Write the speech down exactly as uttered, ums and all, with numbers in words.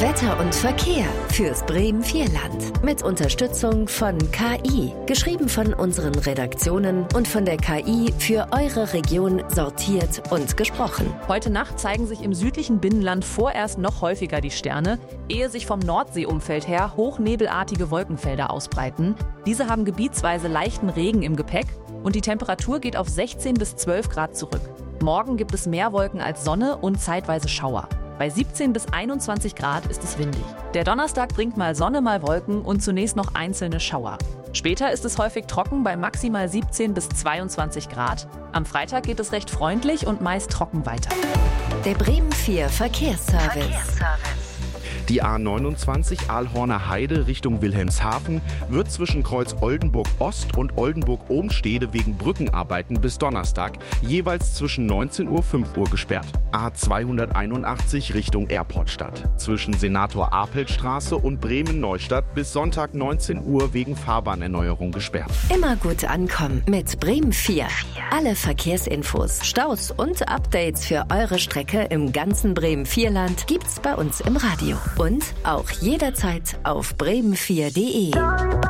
Wetter und Verkehr fürs Bremen-Vierland. Mit Unterstützung von K I. Geschrieben von unseren Redaktionen und von der K I für eure Region sortiert und gesprochen. Heute Nacht zeigen sich im südlichen Binnenland vorerst noch häufiger die Sterne, ehe sich vom Nordseeumfeld her hochnebelartige Wolkenfelder ausbreiten. Diese haben gebietsweise leichten Regen im Gepäck und die Temperatur geht auf sechzehn bis zwölf Grad zurück. Morgen gibt es mehr Wolken als Sonne und zeitweise Schauer. Bei siebzehn bis einundzwanzig Grad ist es windig. Der Donnerstag bringt mal Sonne, mal Wolken und zunächst noch einzelne Schauer. Später ist es häufig trocken bei maximal siebzehn bis zweiundzwanzig Grad. Am Freitag geht es recht freundlich und meist trocken weiter. Der Bremen vier Verkehrsservice. Verkehrsservice. Die A neunundzwanzig Aalhorner Heide Richtung Wilhelmshaven wird zwischen Kreuz Oldenburg Ost und Oldenburg-Ohmstede wegen Brückenarbeiten bis Donnerstag jeweils zwischen neunzehn Uhr und fünf Uhr gesperrt. A zweihunderteinundachtzig Richtung Airportstadt zwischen Senator-Apelt-Straße und Bremen-Neustadt bis Sonntag neunzehn Uhr wegen Fahrbahnerneuerung gesperrt. Immer gut ankommen mit Bremen vier. Alle Verkehrsinfos, Staus und Updates für eure Strecke im ganzen Bremen-Vierland gibt's bei uns im Radio. Und auch jederzeit auf bremen vier punkt de.